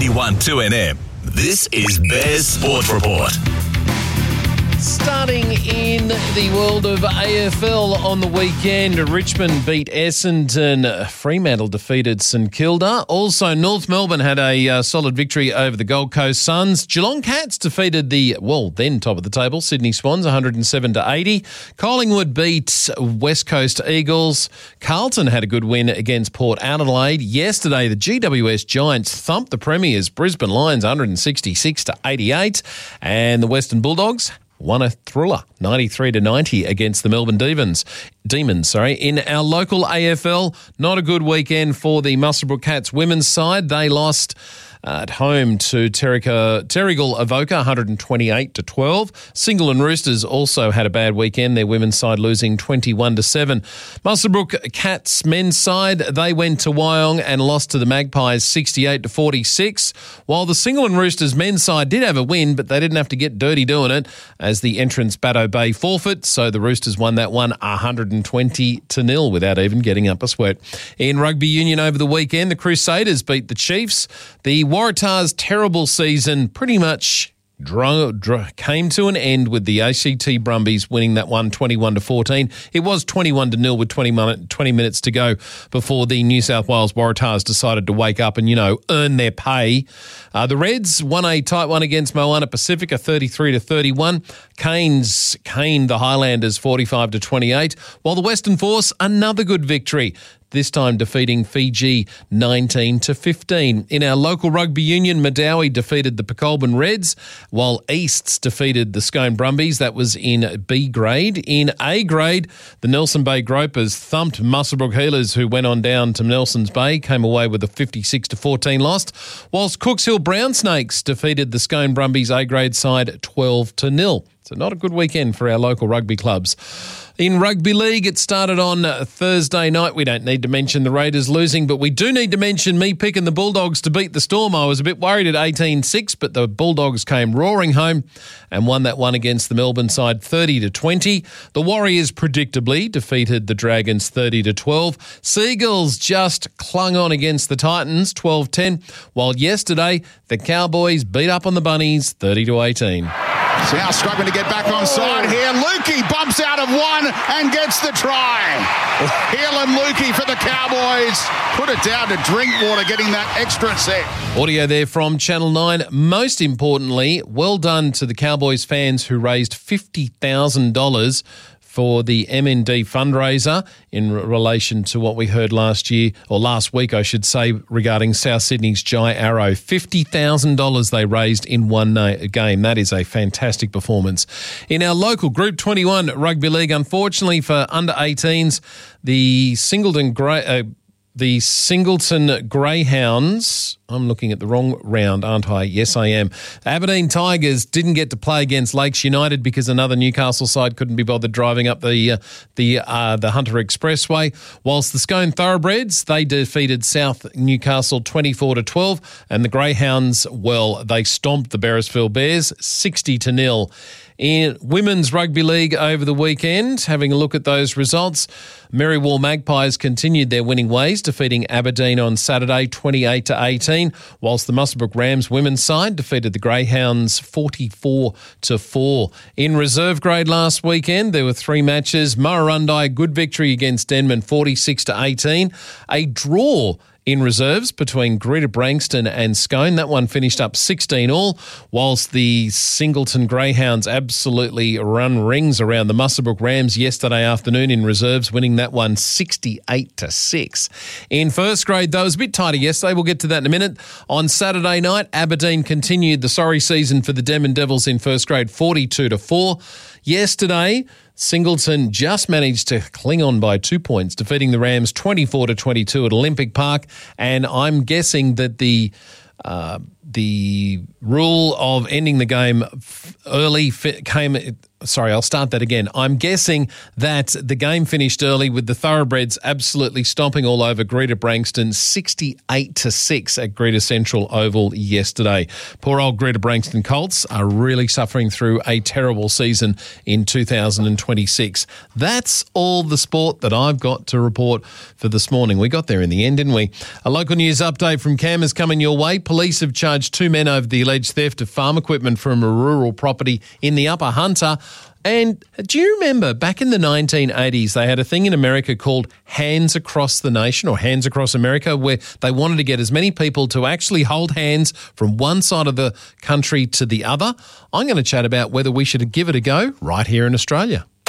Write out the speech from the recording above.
91 2NM. This is Bears Sport Report. Starting in the world of AFL on the weekend, Richmond beat Essendon. Fremantle defeated St Kilda. Also, North Melbourne had a solid victory over the Gold Coast Suns. Geelong Cats defeated the, then top of the table, Sydney Swans, 107-80. Collingwood beat West Coast Eagles. Carlton had a good win against Port Adelaide. Yesterday, the GWS Giants thumped the Premiers, Brisbane Lions, 166-88. And the Western Bulldogs won a thriller, 93-90 against the Melbourne Demons. In our local AFL, not a good weekend for the Muswellbrook Cats women's side. They lost at home to Terrigal Avoca, 128-12. Single and Roosters also had a bad weekend, their women's side losing 21-7. Muswellbrook Cats men's side, they went to Wyong and lost to the Magpies 68-46. While the Single and Roosters men's side did have a win, but they didn't have to get dirty doing it as the entrance Batto Bay forfeit. So the Roosters won that one 120-0 without even getting up a sweat. In rugby union over the weekend, the Crusaders beat the Chiefs. The Waratahs' terrible season pretty much came to an end with the ACT Brumbies winning that one 21-14. It was 21-0 with 20 minutes to go before the New South Wales Waratahs decided to wake up and, earn their pay. The Reds won a tight one against Moana Pacifica, 33-31. Canes caned the Highlanders 45-28, while the Western Force, another good victory, this time defeating Fiji 19-15. In our local rugby union, Madawi defeated the Pecolban Reds, while Easts defeated the Scone Brumbies. That was in B grade. In A grade, the Nelson Bay Gropers thumped Muswellbrook Healers, who went on down to Nelson's Bay, came away with a 56-14 loss, whilst Cooks Hill Brown Snakes defeated the Scone Brumbies A grade side 12-0. So not a good weekend for our local rugby clubs. In rugby league, it started on Thursday night. We don't need to mention the Raiders losing, but we do need to mention me picking the Bulldogs to beat the Storm. I was a bit worried at 18-6, but the Bulldogs came roaring home and won that one against the Melbourne side 30-20. The Warriors predictably defeated the Dragons 30-12. Seagulls just clung on against the Titans 12-10, while yesterday the Cowboys beat up on the Bunnies 30-18. South struggling to get back on side here. Lukey bumps out of one and gets the try. Hill and Lukey for the Cowboys. Put it down to Drinkwater getting that extra set. Audio there from Channel 9. Most importantly, well done to the Cowboys fans who raised $50,000 for the MND fundraiser in relation to what we heard last week, I should say, regarding South Sydney's Jai Arrow. $50,000 they raised in one game. That is a fantastic performance. In our local Group 21 Rugby League, unfortunately for under-18s, the Singleton Greyhounds, I'm looking at the wrong round, aren't I? Yes, I am. Aberdeen Tigers didn't get to play against Lakes United because another Newcastle side couldn't be bothered driving up the Hunter Expressway. Whilst the Scone Thoroughbreds, they defeated South Newcastle 24-12, and the Greyhounds, they stomped the Beresfield Bears 60-0. In Women's Rugby League over the weekend, having a look at those results, Merriwall Magpies continued their winning ways, defeating Aberdeen on Saturday 28-18, whilst the Muswellbrook Rams women's side defeated the Greyhounds 44-4. In reserve grade last weekend, there were three matches. Murrurundi, good victory against Denman 46-18. A draw in reserves between Greater Branxton and Scone. That one finished up 16-all, whilst the Singleton Greyhounds absolutely run rings around the Muswellbrook Rams yesterday afternoon in reserves, winning that one 68-6. In first grade, though, it was a bit tighter yesterday. We'll get to that in a minute. On Saturday night, Aberdeen continued the sorry season for the Denman Devils in first grade, 42-4. Yesterday, Singleton just managed to cling on by 2 points, defeating the Rams 24-22 at Olympic Park. And I'm guessing that the rule of ending the game early came I'll start that again. I'm guessing that the game finished early with the Thoroughbreds absolutely stomping all over Greta Branxton, 68-6 at Greta Central Oval yesterday. Poor old Greta Branxton Colts are really suffering through a terrible season in 2026. That's all the sport that I've got to report for this morning. We got there in the end, didn't we? A local news update from Cam is coming your way. Police have charged 2 men over the alleged theft of farm equipment from a rural property in the Upper Hunter. And do you remember back in the 1980s, they had a thing in America called Hands Across the Nation or Hands Across America, where they wanted to get as many people to actually hold hands from one side of the country to the other. I'm going to chat about whether we should give it a go right here in Australia.